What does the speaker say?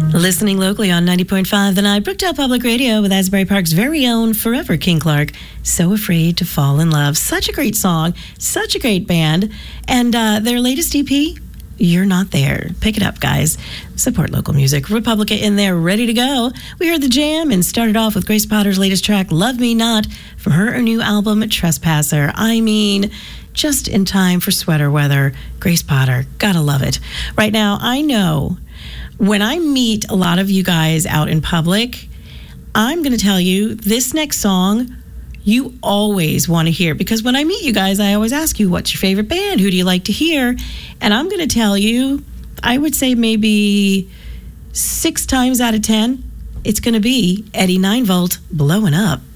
Listening locally on 90.5 The Night, Brookdale Public Radio with Asbury Park's very own Forever King Clark. So Afraid to Fall in Love. Such a great song, such a great band. And their latest EP, You're Not There. Pick it up, guys. Support local music. Republica in there, ready to go. We heard the jam and started off with Grace Potter's latest track, Love Me Not, from her new album, Trespasser. I mean, just in time for sweater weather. Grace Potter, gotta love it. Right now, I know when I meet a lot of you guys out in public, I'm going to tell you this next song you always want to hear, because when I meet you guys, I always ask you, what's your favorite band? Who do you like to hear? And I'm going to tell you, I would say maybe 6 times out of 10, it's going to be Eddie 9 Volt, Blowing Up.